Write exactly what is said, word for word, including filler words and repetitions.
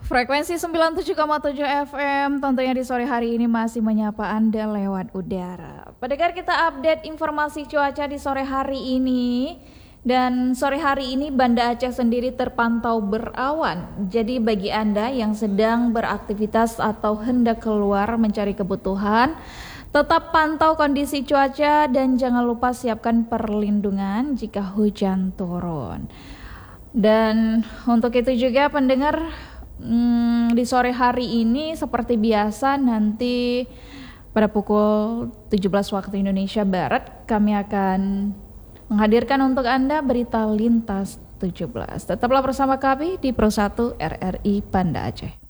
Frekuensi sembilan puluh tujuh koma tujuh F M tentunya di sore hari ini masih menyapa Anda lewat udara. Pendengar, kita update informasi cuaca di sore hari ini. Dan sore hari ini Banda Aceh sendiri terpantau berawan. Jadi bagi Anda yang sedang beraktivitas atau hendak keluar mencari kebutuhan, tetap pantau kondisi cuaca dan jangan lupa siapkan perlindungan jika hujan turun. Dan untuk itu juga pendengar, hmm, di sore hari ini seperti biasa nanti pada pukul tujuh belas waktu Indonesia Barat kami akan menghadirkan untuk Anda berita lintas tujuh belas. Tetaplah bersama kami di Pro satu R R I Banda Aceh.